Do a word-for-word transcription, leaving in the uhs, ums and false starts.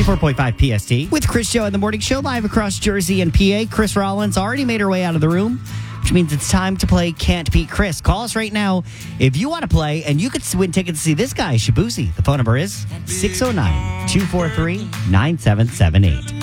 ninety-four point five P S T with Chris Show and the Morning Show live across Jersey and P A. Chris Rollins already made her way out of the room, which means it's time to play Can't Beat Chris. Call us right now if you want to play, and you could win tickets to see this guy, Shabuzi. The phone number is six oh nine, two four three, nine seven seven eight.